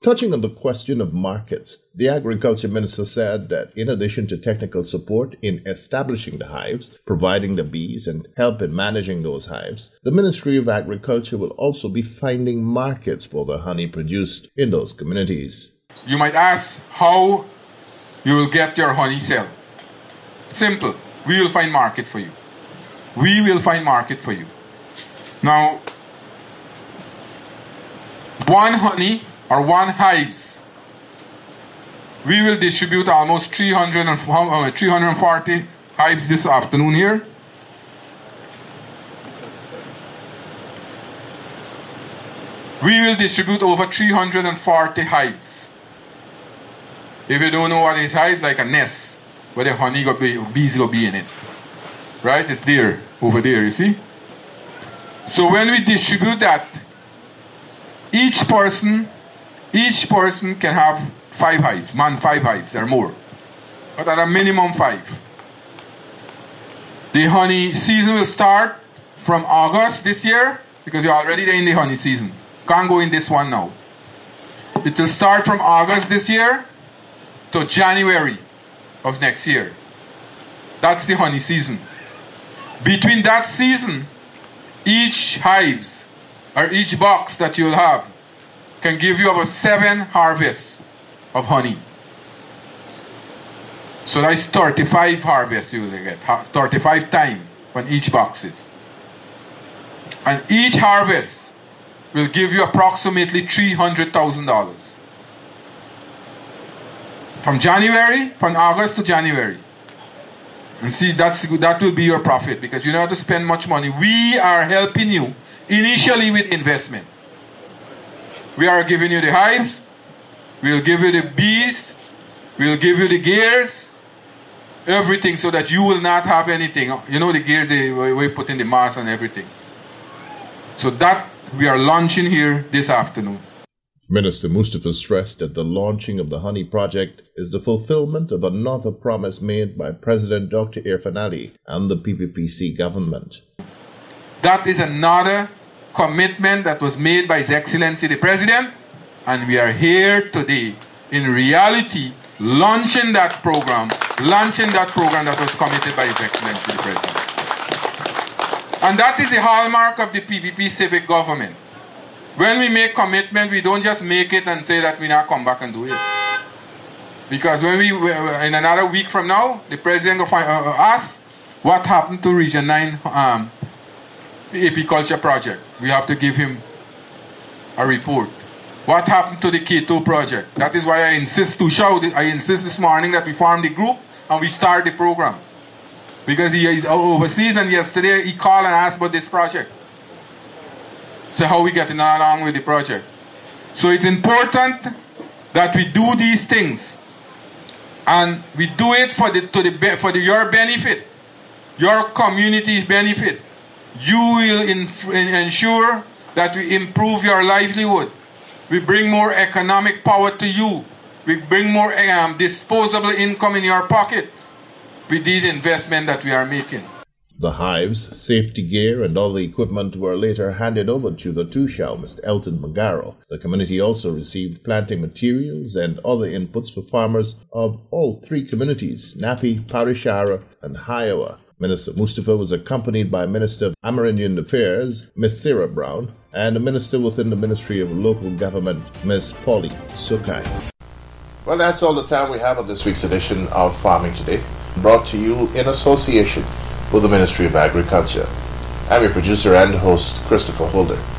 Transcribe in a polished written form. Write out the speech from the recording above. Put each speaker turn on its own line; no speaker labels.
Touching on the question of markets, the Agriculture Minister said that in addition to technical support in establishing the hives, providing the bees, and help in managing those hives, the Ministry of Agriculture will also be finding markets for the honey produced in those communities.
You might ask how you will get your honey sale. Simple. We will find market for you. We will find market for you. Now, one honey or one hives, we will distribute almost 340 hives this afternoon here. We will distribute over 340 hives. If you don't know what is hive, like a nest where the honey bees will be in it. Right? It's there, over there, you see? So when we distribute that, each person can have 5 hives, 5 hives or more. But at a minimum 5. The honey season will start from August this year, because you're already there in the honey season. Can't go in this one now. It will start from August this year to January of next year. That's the honey season. Between that season, each hives or each box that you'll have can give you about 7 harvests of honey. So that's 35 harvests you will get, 35 times on each box is. And each harvest will give you approximately $300,000. From August to January. And see, that will be your profit, because you don't have to spend much money. We are helping you initially with investment. We are giving you the hives, we'll give you the bees, we'll give you the gears, everything, so that you will not have anything. You know the gears, we put in the mass and everything. So that we are launching here this afternoon.
Minister Mustafa stressed that the launching of the honey project is the fulfillment of another promise made by President Dr. Irfaan Ali and the PPPC government.
That is another commitment that was made by His Excellency the President, and we are here today, in reality, launching that program that was committed by His Excellency the President. And that is the hallmark of the PPP civic government. When we make commitment, we don't just make it and say that we not come back and do it. Because when in another week from now, the President will ask what happened to Region 9 apiculture project. We have to give him a report. What happened to the K2 project? That is why I insist this morning that we form the group and we start the program. Because he is overseas, and yesterday he called and asked about this project. So how we getting along with the project? So it's important that we do these things, and we do it for your benefit, your community's benefit. You will ensure that we improve your livelihood. We bring more economic power to you. We bring more disposable income in your pockets with these investments that we are making.
The hives, safety gear, and all the equipment were later handed over to the Tushao, Mr. Elton Magaro. The community also received planting materials and other inputs for farmers of all 3 communities, Napi, Parishara, and Hiowa. Minister Mustafa was accompanied by Minister of Amerindian Affairs, Ms. Sarah Brown, and a minister within the Ministry of Local Government, Ms. Polly Sukai. Well, that's all the time we have on this week's edition of Farming Today, brought to you in association with the Ministry of Agriculture. I'm your producer and host, Christopher Holder.